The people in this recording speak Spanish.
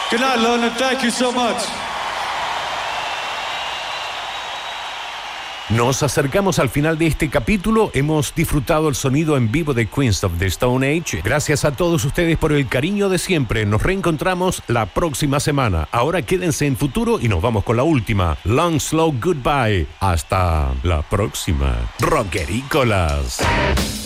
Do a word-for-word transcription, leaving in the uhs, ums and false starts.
Good night, London. Thank you so much. Nos acercamos al final de este capítulo. Hemos disfrutado el sonido en vivo de Queens of the Stone Age. Gracias a todos ustedes por el cariño de siempre. Nos reencontramos la próxima semana. Ahora quédense en Futuro y nos vamos con la última. Long Slow Goodbye. Hasta la próxima. Rockerícolas.